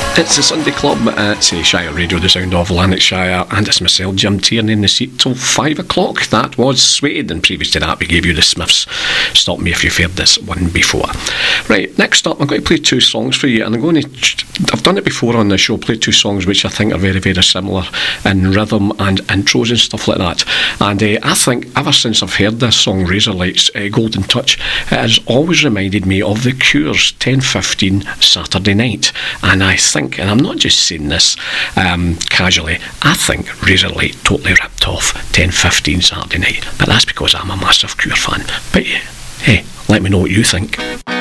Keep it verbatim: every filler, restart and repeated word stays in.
It's the Sunday Club at say, Shire Radio, the sound of Lanarkshire, and it's myself, Jim Tierney, in the seat till five o'clock. That was Suede, and previous to that we gave you the Smiths. Stop me if you've heard this one before. Right, next up I'm going to play two songs for you, and I'm going to, I've done it before on the show, play two songs which I think are very, very similar in rhythm and intros and stuff like that. And uh, I think ever since I've heard this song, Razorlight's uh, Golden Touch, it has always reminded me of The Cure's ten fifteen Saturday Night. And I think, and I'm not just saying this um, casually, I think Razorlight totally ripped off ten fifteen Saturday Night, but that's because I'm a massive Cure fan. But yeah, hey, let me know what you think.